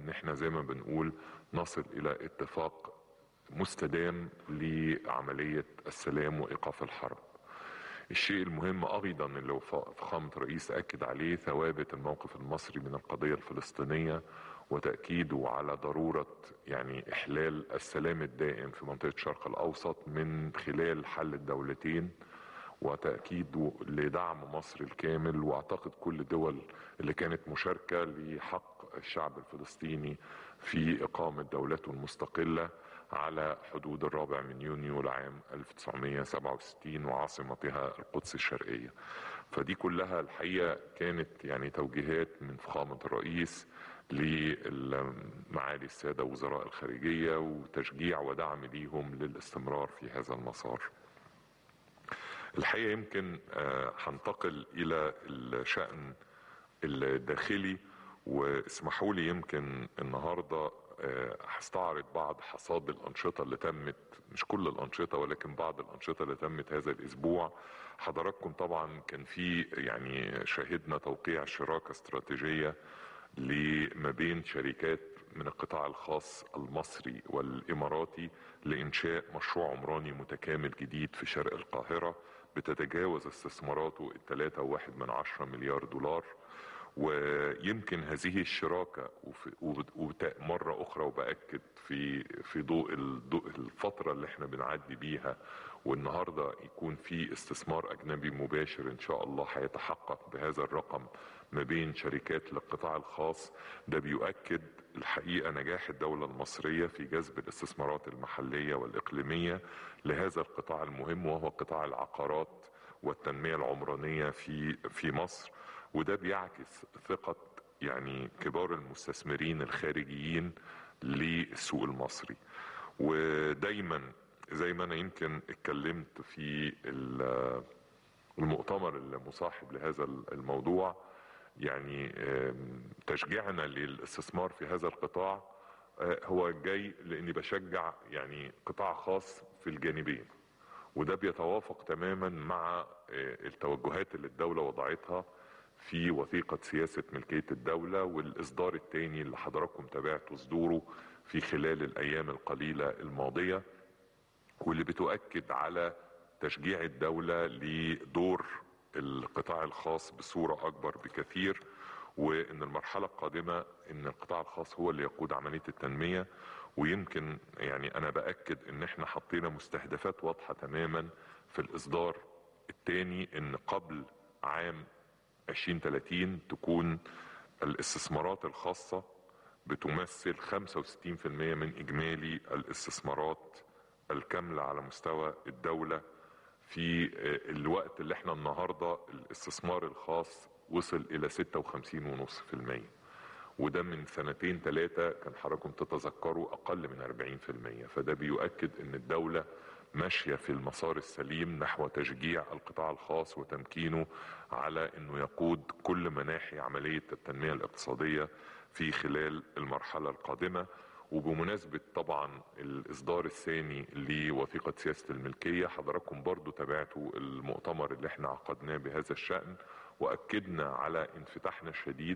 ان احنا زي ما بنقول نصل الى اتفاق مستدام لعملية السلام وايقاف الحرب. الشيء المهم ايضا اللي فخامة الرئيس اكد عليه ثوابت الموقف المصري من القضية الفلسطينية، وتأكيده على ضرورة يعني احلال السلام الدائم في منطقة الشرق الاوسط من خلال حل الدولتين، وتأكيده لدعم مصر الكامل، واعتقد كل الدول اللي كانت مشاركة لحق الشعب الفلسطيني في اقامة دولته المستقلة على حدود 4 يونيو لعام 1967 وعاصمتها القدس الشرقية. فدي كلها الحقيقة كانت يعني توجيهات من فخامة الرئيس لمعالي السادة وزراء الخارجية، وتشجيع ودعم ليهم للاستمرار في هذا المسار. الحقيقة يمكن هنتقل الى الشأن الداخلي، واسمحوا لي يمكن النهاردة هستعرض بعض حصاد الأنشطة اللي تمت، مش كل الأنشطة ولكن بعض الأنشطة اللي تمت هذا الأسبوع. حضراتكم طبعا كان في يعني شاهدنا توقيع شراكة استراتيجية ما بين شركات من القطاع الخاص المصري والإماراتي لإنشاء مشروع عمراني متكامل جديد في شرق القاهرة بتتجاوز استثماراته 3.1 مليار دولار. ويمكن هذه الشراكة مرة أخرى وبأكد في ضوء الفترة اللي احنا بنعدي بيها، والنهاردة يكون في استثمار أجنبي مباشر إن شاء الله هيتحقق بهذا الرقم ما بين شركات للقطاع الخاص. ده بيؤكد الحقيقة نجاح الدولة المصرية في جذب الاستثمارات المحلية والإقليمية لهذا القطاع المهم، وهو قطاع العقارات والتنمية العمرانية في مصر. وده بيعكس ثقة يعني كبار المستثمرين الخارجيين للسوق المصري. ودايما زي ما انا يمكن اتكلمت في المؤتمر المصاحب لهذا الموضوع، يعني تشجيعنا للاستثمار في هذا القطاع هو جاي لاني بشجع يعني قطاع خاص في الجانبين، وده بيتوافق تماما مع التوجهات اللي الدولة وضعتها في وثيقة سياسة ملكية الدولة، والإصدار الثاني اللي حضراتكم تابعتوا صدوره في خلال الأيام القليلة الماضية، واللي بتؤكد على تشجيع الدولة لدور القطاع الخاص بصورة أكبر بكثير، وإن المرحلة القادمة إن القطاع الخاص هو اللي يقود عملية التنمية. ويمكن يعني أنا بأكد إن إحنا حطينا مستهدفات واضحة تماما في الإصدار الثاني، إن قبل عام 2030 تكون الاستثمارات الخاصة بتمثل 65% من إجمالي الاستثمارات الكاملة على مستوى الدولة. في الوقت اللي احنا النهاردة الاستثمار الخاص وصل إلى 56.5%، وده من 2-3 كان حضراتكم تتذكروا أقل من 40%. فده بيؤكد إن الدولة ماشية في المسار السليم نحو تشجيع القطاع الخاص وتمكينه على انه يقود كل مناحي عملية التنمية الاقتصادية في خلال المرحلة القادمة. وبمناسبة طبعا الاصدار الثاني لوثيقة سياسة الملكية، حضراتكم برضو تابعتوا المؤتمر اللي احنا عقدناه بهذا الشأن، واكدنا على انفتاحنا الشديد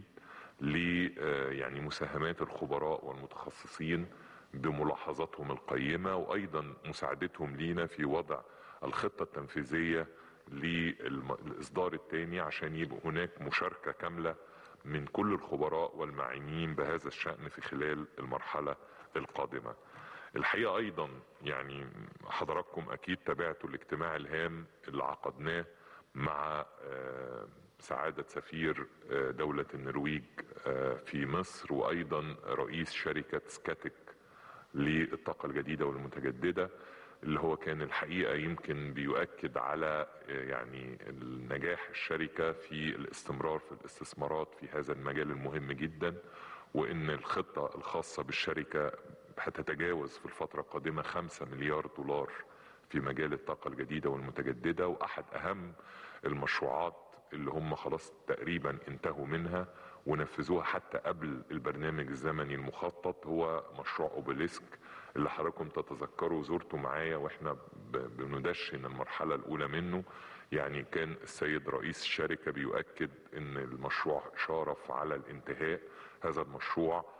يعني مساهمات الخبراء والمتخصصين بملاحظاتهم القيمة، وايضا مساعدتهم لينا في وضع الخطة التنفيذية للاصدار الثاني، عشان يبقى هناك مشاركة كاملة من كل الخبراء والمعنيين بهذا الشأن في خلال المرحلة القادمة. الحقيقة ايضا يعني حضراتكم اكيد تابعتوا الاجتماع الهام اللي عقدناه مع سعادة سفير دولة النرويج في مصر، وايضا رئيس شركة سكاتك للطاقة الجديدة والمتجددة، اللي هو كان الحقيقة يمكن بيؤكد على يعني النجاح الشركة في الاستمرار في الاستثمارات في هذا المجال المهم جدا، وان الخطة الخاصة بالشركة هتتجاوز في الفترة القادمة 5 مليار دولار في مجال الطاقة الجديدة والمتجددة. واحد اهم المشروعات اللي هم خلاص تقريبا انتهوا منها ونفذوها حتى قبل البرنامج الزمني المخطط هو مشروع اوبليسك، اللي حضراتكم تتذكروا زرتوا معايا واحنا بندشن المرحلة الاولى منه. يعني كان السيد رئيس الشركة بيؤكد ان المشروع شارف على الانتهاء. هذا المشروع